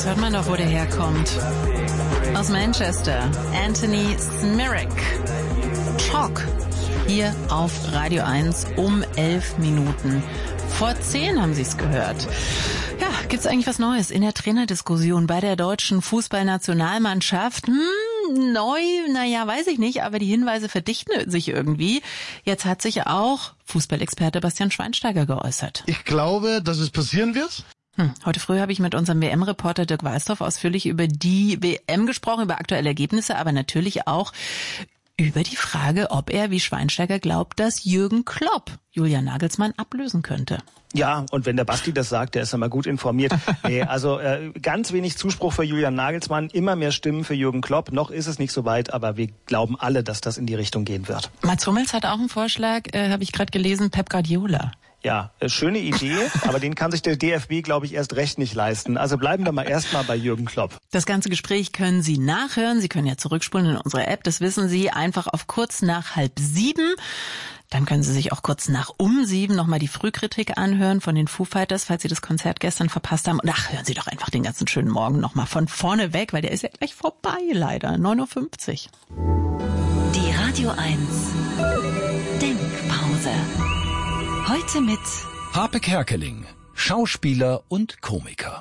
Jetzt hört man doch, wo der herkommt. Aus Manchester, Anthony Smirak. Talk. Hier auf Radio 1 um 11 Minuten. Vor 10 haben Sie es gehört. Ja, gibt's eigentlich was Neues in der Trainerdiskussion bei der deutschen Fußballnationalmannschaft? Neu, naja, weiß ich nicht, aber die Hinweise verdichten sich irgendwie. Jetzt hat sich auch Fußballexperte Bastian Schweinsteiger geäußert. Ich glaube, dass es passieren wird. Heute früh habe ich mit unserem WM-Reporter Dirk Weißdorf ausführlich über die WM gesprochen, über aktuelle Ergebnisse, aber natürlich auch über die Frage, ob er, wie Schweinsteiger glaubt, dass Jürgen Klopp Julian Nagelsmann ablösen könnte. Ja, und wenn der Basti das sagt, der ist immer gut informiert. Nee, also ganz wenig Zuspruch für Julian Nagelsmann, immer mehr Stimmen für Jürgen Klopp. Noch ist es nicht so weit, aber wir glauben alle, dass das in die Richtung gehen wird. Mats Hummels hat auch einen Vorschlag, habe ich gerade gelesen, Pep Guardiola. Ja, schöne Idee, aber den kann sich der DFB, glaube ich, erst recht nicht leisten. Also bleiben wir mal erstmal bei Jürgen Klopp. Das ganze Gespräch können Sie nachhören. Sie können ja zurückspulen in unsere App, das wissen Sie, einfach auf kurz nach 6:30. Dann können Sie sich auch kurz nach 7 nochmal die Frühkritik anhören von den Foo Fighters, falls Sie das Konzert gestern verpasst haben. Und hören Sie doch einfach den ganzen schönen Morgen nochmal von vorne weg, weil der ist ja gleich vorbei, leider. 9:50 Uhr. Die Radio 1 Denkpause. Heute mit Harpe Kerkeling, Schauspieler und Komiker.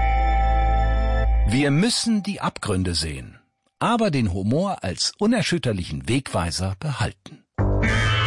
Wir müssen die Abgründe sehen, aber den Humor als unerschütterlichen Wegweiser behalten.